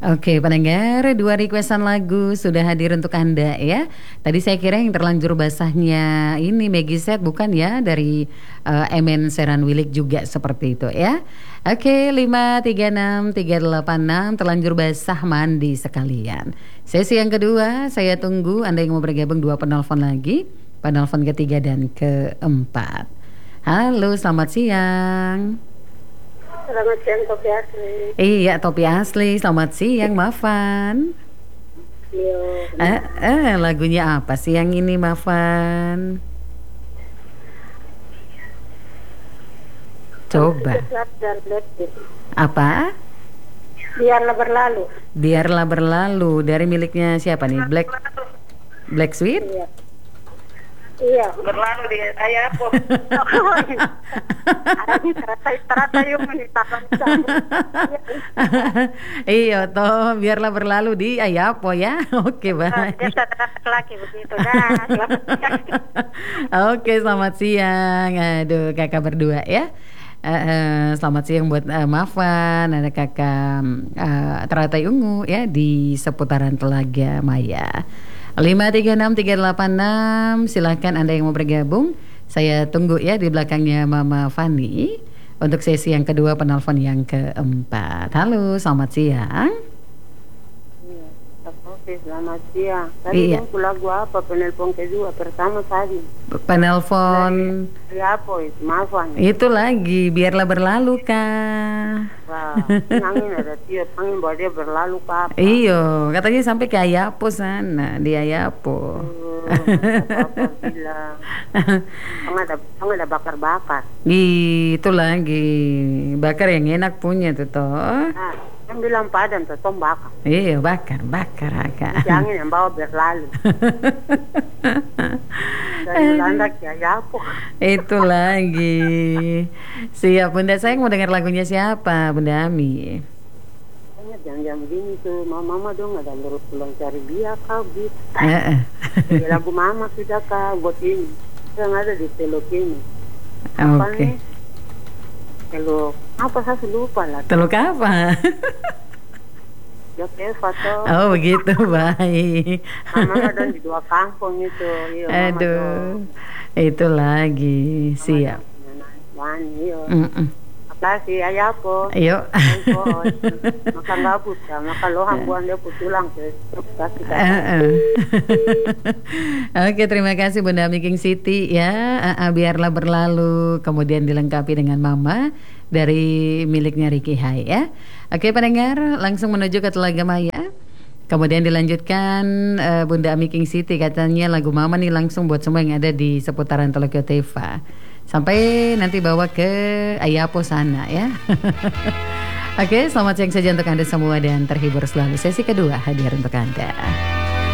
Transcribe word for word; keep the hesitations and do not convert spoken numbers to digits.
Oke, pendengar, dua requestan lagu sudah hadir untuk Anda ya. Tadi saya kira yang terlanjur basahnya ini Maggie Set, bukan ya, dari uh, Emen Seran Wilik juga seperti itu ya. Oke, lima tiga enam tiga delapan enam terlanjur basah mandi sekalian. Sesi yang kedua, saya tunggu Anda yang mau bergabung, dua penelpon lagi. Penelpon ketiga dan keempat. Halo, selamat siang. Selamat siang, Topi Asli. Iya, Topi Asli. Selamat siang, Mafan. Iya. Eh, eh, lagunya apa sih yang ini, Mafan? Coba. Apa? Biarlah berlalu. Biarlah berlalu. Dari miliknya siapa nih? Black Black Sweet? Iya. Iya, berlalu di Ayapo. Ini terata yung menitakan. Iya, toh biarlah berlalu di Ayapo ya. Oke, baik. Biasa laki begitu dah. Oke, selamat siang. Aduh, kakak berdua ya. Uh, uh, selamat siang buat uh, Mafan, ada kakak uh, Teratai Ungu ya di seputaran Telaga Maya. lima tiga enam tiga delapan enam, silahkan Anda yang mau bergabung. Saya tunggu ya di belakangnya Mama Fani untuk sesi yang kedua, penelpon yang keempat. Halo, selamat siang. Iya, Oke, selamat siang. Tadi Iya. kan lagu apa penelpon kedua pertama tadi? Penelpon Ya apa itu? Maafan. itu lagi, biarlah berlalu kah? Wah, angin ada tiup angin bahwa dia berlalu ke apa? Iyo, katanya sampai ke Ayapo sana, di Ayapo. Apa bilang? Ang ada, ang ada bakar-bakar. Itu lagi, bakar yang enak punya tuh toh. Nah, yang bilang padam tuh tom bakar. Iya, bakar, bakar agak. Si angin yang bawa berlalu. Dan landak ya, ya apa? Itu lagi. Siap, Bunda sayang mau dengar lagunya siapa, Bunda Ami? Kayaknya jangan-jangan begini tuh, mama-mama dong ada lurus pulang cari dia kau gitu. Heeh. Jadi lagu mama sudah kau buat ini. Yang ada di teluk ini. Apa Oke. nih? Teluk, apa saya lupa lah. Teluk apa? Ya Eva tuh. Oh begitu, baik. Mama dong di dua kampung itu. Iya, mama Aduh, dong. itu lagi. Siap. Wani, iya. Mm-mm. Makasih, ayah po. Ayo. Maka gabut ya, maka lohang buang dia putulang ke kasih Uh, uh. Oke, terima kasih Bunda Ami King Siti ya. Uh, uh, biarlah berlalu, kemudian dilengkapi dengan Mama dari miliknya Ricky Hai ya. Oke pendengar, langsung menuju ke Telaga Maya. Kemudian dilanjutkan uh, Bunda Ami King Siti, katanya lagu Mama nih langsung buat semua yang ada di seputaran Teluk Teva. Sampai nanti bawa ke Ayapo sana ya. Oke, selamat siang saja untuk Anda semua dan terhibur selalu. Sesi kedua hadir untuk Anda.